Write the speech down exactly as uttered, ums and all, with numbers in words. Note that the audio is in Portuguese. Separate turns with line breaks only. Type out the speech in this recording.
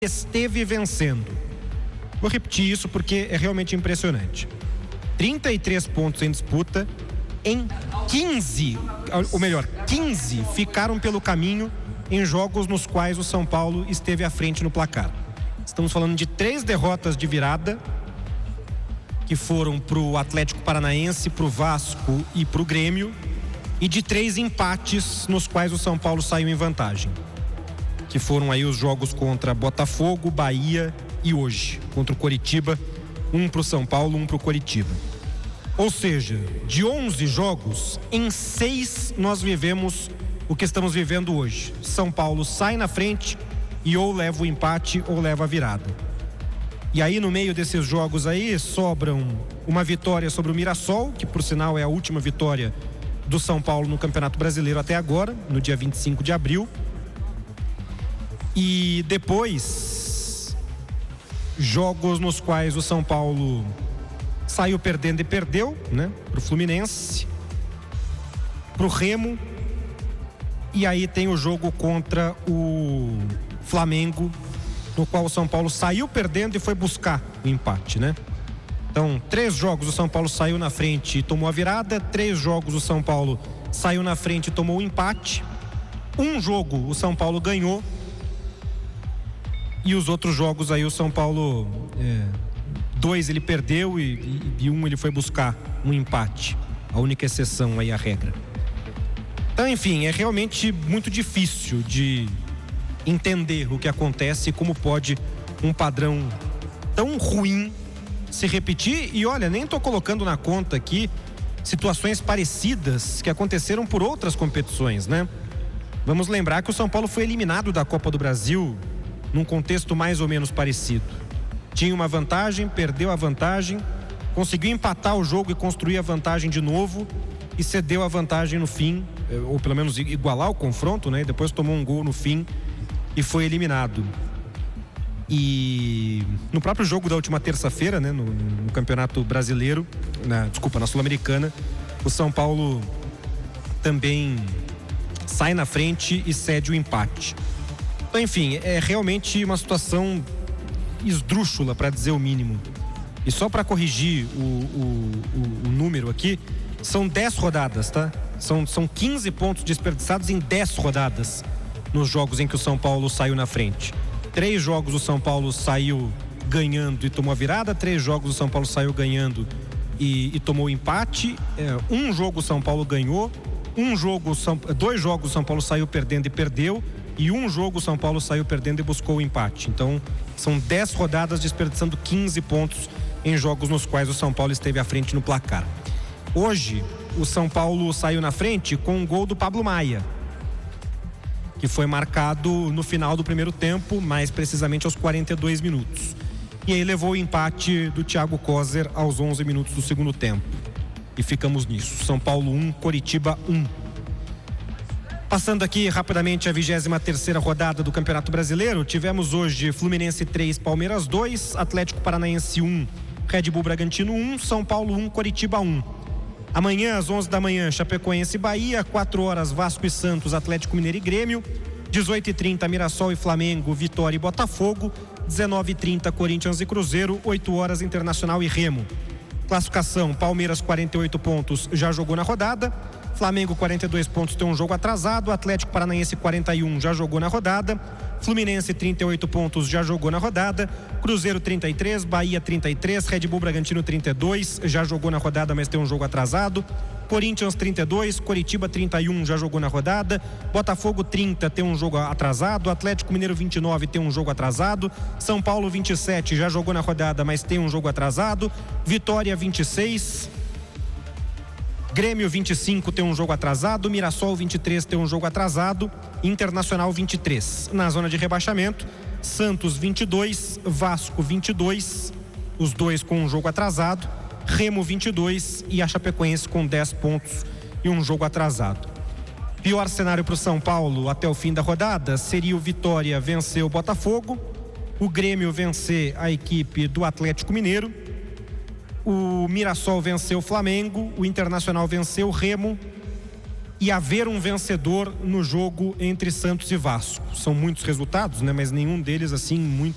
esteve vencendo. Vou repetir isso porque é realmente impressionante. trinta e três pontos em disputa, em quinze, ou melhor, quinze ficaram pelo caminho em jogos nos quais o São Paulo esteve à frente no placar. Estamos falando de três derrotas de virada, que foram pro Atlético Paranaense, pro Vasco e pro Grêmio, e de três empates nos quais o São Paulo saiu em vantagem, que foram aí os jogos contra Botafogo, Bahia e hoje, contra o Coritiba, um pro São Paulo, um pro Coritiba. Ou seja, de onze jogos, em seis nós vivemos o que estamos vivendo hoje. São Paulo sai na frente e ou leva o empate ou leva a virada. E aí no meio desses jogos aí sobram uma vitória sobre o Mirassol, que por sinal é a última vitória do São Paulo no Campeonato Brasileiro até agora, no dia vinte e cinco de abril. E depois jogos nos quais o São Paulo saiu perdendo e perdeu, né? Pro Fluminense, pro Remo, e aí tem o jogo contra o Flamengo, no qual o São Paulo saiu perdendo e foi buscar o empate, né? Então, três jogos o São Paulo saiu na frente e tomou a virada, três jogos o São Paulo saiu na frente e tomou o empate, um jogo o São Paulo ganhou, e os outros jogos aí o São Paulo, é, dois ele perdeu e, e, e um ele foi buscar um empate. A única exceção aí à regra. Então, enfim, é realmente muito difícil de entender o que acontece e como pode um padrão tão ruim se repetir. E olha, nem tô colocando na conta aqui situações parecidas que aconteceram por outras competições, né? Vamos lembrar que o São Paulo foi eliminado da Copa do Brasil num contexto mais ou menos parecido. Tinha uma vantagem, perdeu a vantagem, conseguiu empatar o jogo e construir a vantagem de novo e cedeu a vantagem no fim, ou pelo menos igualar o confronto, né? E depois tomou um gol no fim e foi eliminado. E no próprio jogo da última terça-feira, né? No, no Campeonato Brasileiro, na, desculpa, na Sul-Americana, o São Paulo também sai na frente e cede o empate. Então, enfim, é realmente uma situação esdrúxula, para dizer o mínimo. E só para corrigir o, o, o, o número aqui, são dez rodadas, tá? São, são quinze pontos desperdiçados em dez rodadas nos jogos em que o São Paulo saiu na frente. Três jogos o São Paulo saiu ganhando e tomou a virada, três jogos o São Paulo saiu ganhando e, e tomou o empate, é, um jogo o São Paulo ganhou, um jogo, São, dois jogos o São Paulo saiu perdendo e perdeu, e um jogo o São Paulo saiu perdendo e buscou o empate. Então, são dez rodadas desperdiçando quinze pontos em jogos nos quais o São Paulo esteve à frente no placar. Hoje, o São Paulo saiu na frente com um gol do Pablo Maia, que foi marcado no final do primeiro tempo, mais precisamente aos quarenta e dois minutos. E aí levou o empate do Thiago Kozer aos onze minutos do segundo tempo. E ficamos nisso. São Paulo um, Coritiba um. Passando aqui rapidamente a vigésima terceira rodada do Campeonato Brasileiro, tivemos hoje Fluminense três, Palmeiras dois, Atlético Paranaense um, Red Bull Bragantino um, São Paulo um, Coritiba um. Amanhã às onze da manhã, Chapecoense e Bahia, quatro horas Vasco e Santos, Atlético Mineiro e Grêmio, dezoito e trinta Mirassol e Flamengo, Vitória e Botafogo, dezenove e trinta Corinthians e Cruzeiro, oito horas Internacional e Remo. Classificação: Palmeiras quarenta e oito pontos, já jogou na rodada. Flamengo quarenta e dois pontos, tem um jogo atrasado. Atlético Paranaense quarenta e um, já jogou na rodada. Fluminense trinta e oito pontos, já jogou na rodada. Cruzeiro trinta e três, Bahia trinta e três, Red Bull Bragantino trinta e dois, já jogou na rodada, mas tem um jogo atrasado. Corinthians trinta e dois, Coritiba trinta e um, já jogou na rodada. Botafogo trinta, tem um jogo atrasado. Atlético Mineiro vinte e nove, tem um jogo atrasado. São Paulo vinte e sete, já jogou na rodada, mas tem um jogo atrasado. Vitória vinte e seis, Grêmio vinte e cinco, tem um jogo atrasado. Mirassol vinte e três, tem um jogo atrasado. Internacional vinte e três. Na zona de rebaixamento, Santos vinte e dois, Vasco vinte e dois, os dois com um jogo atrasado. Remo vinte e dois e a Chapecoense com dez pontos e um jogo atrasado. Pior cenário para o São Paulo até o fim da rodada seria o Vitória vencer o Botafogo, o Grêmio vencer a equipe do Atlético Mineiro, o Mirassol venceu o Flamengo, o Internacional venceu o Remo e haver um vencedor no jogo entre Santos e Vasco. São muitos resultados, né? Mas nenhum deles assim muito